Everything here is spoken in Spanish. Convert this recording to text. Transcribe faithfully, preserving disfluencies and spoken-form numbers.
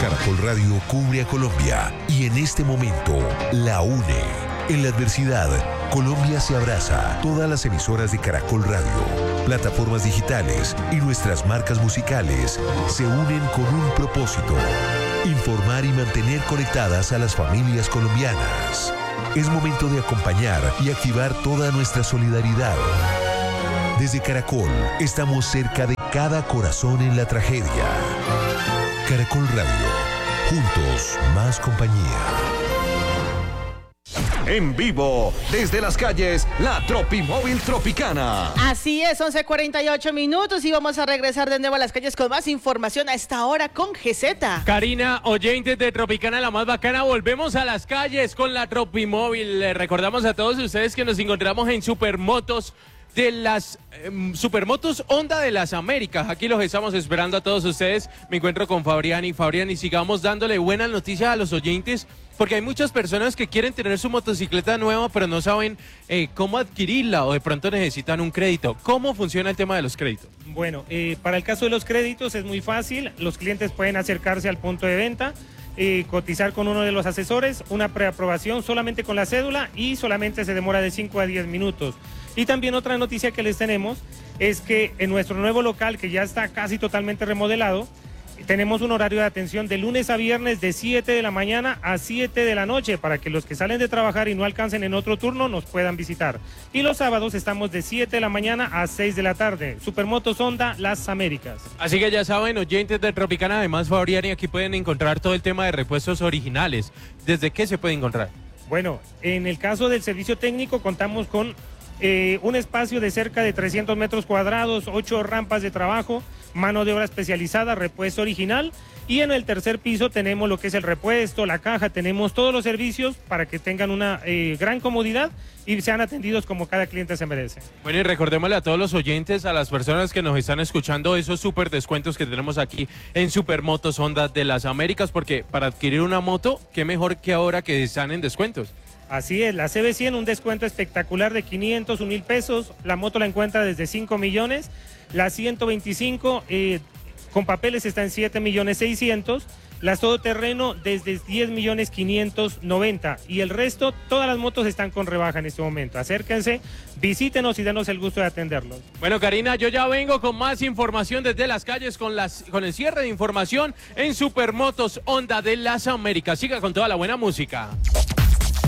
Caracol Radio cubre a Colombia y en este momento la une. En la adversidad, Colombia se abraza. Todas las emisoras de Caracol Radio, plataformas digitales y nuestras marcas musicales se unen con un propósito: informar y mantener conectadas a las familias colombianas. Es momento de acompañar y activar toda nuestra solidaridad. Desde Caracol, estamos cerca de cada corazón en la tragedia. Caracol Radio, juntos, más compañía. En vivo, desde las calles, la Tropimóvil Tropicana. Así es, once cuarenta y ocho minutos y vamos a regresar de nuevo a las calles con más información a esta hora con G Z. Karina, oyentes de Tropicana, la más bacana, volvemos a las calles con la Tropimóvil. Les recordamos a todos ustedes que nos encontramos en Supermotos de las eh, Supermotos Honda de las Américas. Aquí los estamos esperando a todos ustedes. Me encuentro con Fabriani. Fabriani, sigamos dándole buenas noticias a los oyentes, porque hay muchas personas que quieren tener su motocicleta nueva, pero no saben eh, cómo adquirirla o de pronto necesitan un crédito. ¿Cómo funciona el tema de los créditos? Bueno, eh, para el caso de los créditos es muy fácil. Los clientes pueden acercarse al punto de venta, eh, cotizar con uno de los asesores, una preaprobación solamente con la cédula y solamente se demora de cinco a diez minutos. Y también otra noticia que les tenemos es que en nuestro nuevo local, que ya está casi totalmente remodelado, tenemos un horario de atención de lunes a viernes de siete de la mañana a siete de la noche para que los que salen de trabajar y no alcancen en otro turno nos puedan visitar. Y los sábados estamos de siete de la mañana a seis de la tarde. Supermotos Honda Las Américas. Así que ya saben, oyentes de Tropicana, además Fabriani, aquí pueden encontrar todo el tema de repuestos originales. ¿Desde qué se puede encontrar? Bueno, en el caso del servicio técnico contamos con Eh, un espacio de cerca de trescientos metros cuadrados, ocho rampas de trabajo, mano de obra especializada, repuesto original, y en el tercer piso tenemos lo que es el repuesto, la caja, tenemos todos los servicios para que tengan una eh, gran comodidad y sean atendidos como cada cliente se merece. Bueno, y recordémosle a todos los oyentes, a las personas que nos están escuchando, esos súper descuentos que tenemos aquí en Supermotos Honda de las Américas, porque para adquirir una moto, qué mejor que ahora que están en descuentos. Así es, la C B cien, un descuento espectacular de quinientos, un mil pesos, la moto la encuentra desde cinco millones, la ciento veinticinco eh, con papeles está en siete millones seiscientos, las todoterreno desde diez millones quinientos noventa y el resto, todas las motos están con rebaja en este momento. Acérquense, visítenos y denos el gusto de atenderlos. Bueno, Karina, yo ya vengo con más información desde las calles con, las, con el cierre de información en Supermotos Honda de las Américas. Siga con toda la buena música.